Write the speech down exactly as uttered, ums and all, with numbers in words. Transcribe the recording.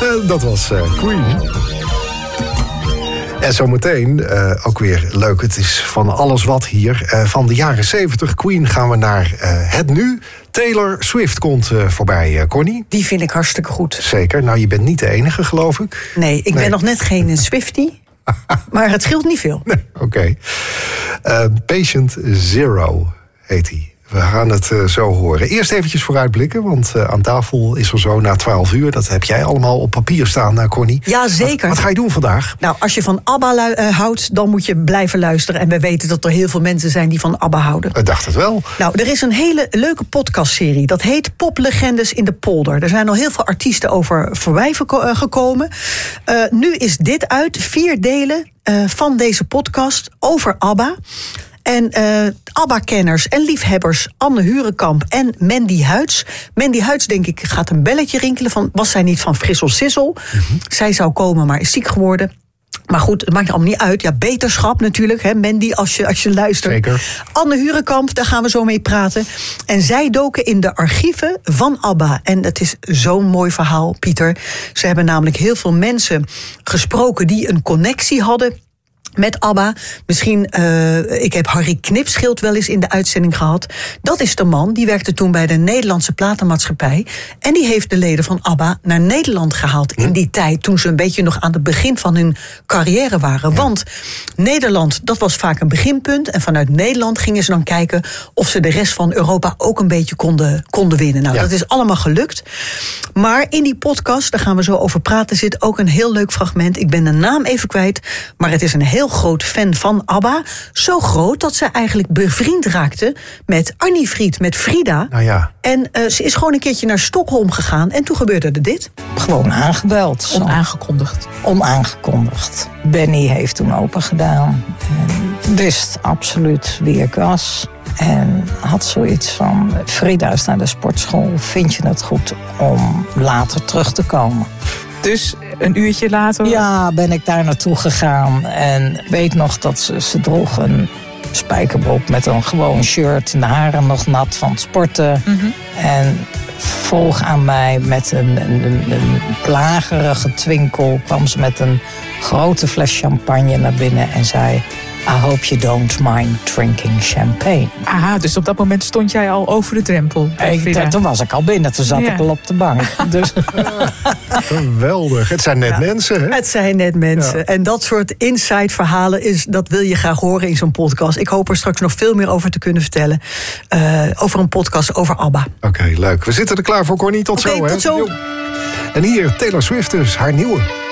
Uh, dat was uh, Queen. En zometeen, uh, ook weer leuk, het is van alles wat hier. Uh, van de jaren zeventig, Queen, gaan we naar uh, het nu. Taylor Swift komt uh, voorbij, uh, Connie. Die vind ik hartstikke goed. Zeker. Nou, je bent niet de enige, geloof ik. Nee, ik nee. ben nog net geen Swiftie. Maar het scheelt niet veel. Nee, Oké. Okay. Uh, Patient Zero heet hij. We gaan het uh, zo horen. Eerst eventjes vooruitblikken, want uh, aan tafel is er zo na twaalf uur. Dat heb jij allemaal op papier staan, uh, Connie. Ja, zeker. Wat, wat ga je doen vandaag? Nou, als je van ABBA lu- uh, houdt, dan moet je blijven luisteren. En we weten dat er heel veel mensen zijn die van ABBA houden. Ik dacht het wel. Nou, er is een hele leuke podcastserie. Dat heet Poplegendes in de Polder. Er zijn al heel veel artiesten over voorbij verko- uh, gekomen. Uh, nu is dit uit, vier delen uh, van deze podcast over ABBA. En uh, ABBA-kenners en liefhebbers Anne Hurenkamp en Mandy Huids. Mandy Huids, denk ik, gaat een belletje rinkelen. Van, was zij niet van Frissel Sissel? Mm-hmm. Zij zou komen, maar is ziek geworden. Maar goed, het maakt allemaal niet uit. Ja, beterschap natuurlijk, hè, Mandy, als je, als je luistert. Zeker. Anne Hurenkamp, daar gaan we zo mee praten. En zij doken in de archieven van ABBA. En het is zo'n mooi verhaal, Pieter. Ze hebben namelijk heel veel mensen gesproken die een connectie hadden met ABBA. Misschien, uh, ik heb Harry Knipschild wel eens in de uitzending gehad. Dat is de man, die werkte toen bij de Nederlandse platenmaatschappij. En die heeft de leden van ABBA naar Nederland gehaald. Hm? In die tijd, toen ze een beetje nog aan het begin van hun carrière waren. Ja. Want Nederland, dat was vaak een beginpunt. En vanuit Nederland gingen ze dan kijken of ze de rest van Europa ook een beetje konden, konden winnen. Nou, ja. Dat is allemaal gelukt. Maar in die podcast, daar gaan we zo over praten, zit ook een heel leuk fragment. Ik ben de naam even kwijt, maar het is een heel groot fan van ABBA. Zo groot dat ze eigenlijk bevriend raakte met Annie Fried, met Frida. Nou ja. En uh, ze is gewoon een keertje naar Stockholm gegaan en toen gebeurde er dit. Gewoon aangebeld. Zo. Onaangekondigd. Onaangekondigd. Benny heeft toen open gedaan. En wist absoluut wie ik was. En had zoiets van, Frida is naar de sportschool. Vind je het goed om later terug te komen? Dus een uurtje later? Ja, ben ik daar naartoe gegaan. En weet nog dat ze, ze droeg een spijkerbroek met een gewoon shirt. En de haren nog nat van het sporten. Mm-hmm. En volg aan mij met een, een, een, een plagerige twinkel. Kwam ze met een grote fles champagne naar binnen en zei, I hope you don't mind drinking champagne. Aha, dus op dat moment stond jij al over de drempel. Ik, toen was ik al binnen, toen zat ja. ik al op de bank. Dus. Geweldig, het zijn net ja. mensen, hè? Het zijn net mensen. Ja. En dat soort inside verhalen, is, dat wil je graag horen in zo'n podcast. Ik hoop er straks nog veel meer over te kunnen vertellen. Uh, over een podcast over ABBA. Oké, okay, leuk. We zitten er klaar voor, Connie. Tot okay, zo, hè? Tot zo. En hier, Taylor Swift dus, haar nieuwe.